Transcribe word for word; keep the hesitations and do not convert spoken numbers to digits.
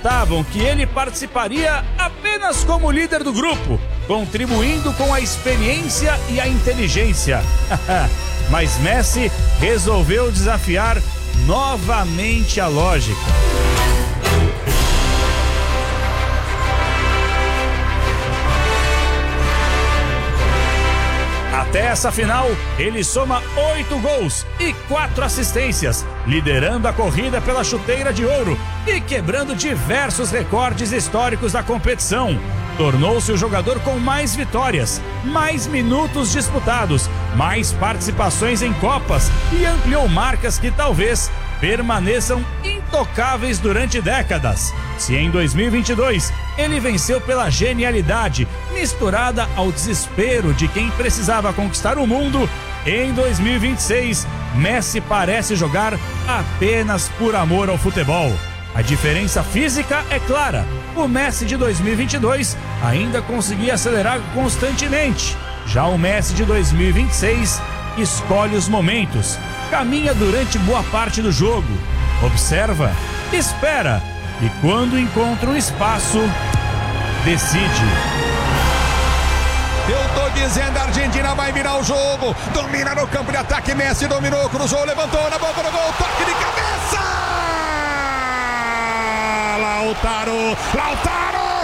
acreditavam que ele participaria apenas como líder do grupo, contribuindo com a experiência e a inteligência. Mas Messi resolveu desafiar novamente a lógica. Até essa final, ele soma oito gols e quatro assistências, liderando a corrida pela chuteira de ouro e quebrando diversos recordes históricos da competição. Tornou-se o jogador com mais vitórias, mais minutos disputados, mais participações em Copas e ampliou marcas que talvez permaneçam intocáveis durante décadas. Se em dois mil e vinte e dois ele venceu pela genialidade misturada ao desespero de quem precisava conquistar o mundo, em dois mil e vinte e seis Messi parece jogar apenas por amor ao futebol. A diferença física é clara. O Messi de dois mil e vinte e dois ainda conseguia acelerar constantemente. Já o Messi de dois mil e vinte e seis escolhe os momentos, caminha durante boa parte do jogo, observa, espera e quando encontra um espaço, decide. Eu tô dizendo, a Argentina vai virar o jogo. Domina no campo de ataque, Messi dominou, cruzou, levantou na boca do gol, toque de cabeça! Lautaro, Lautaro!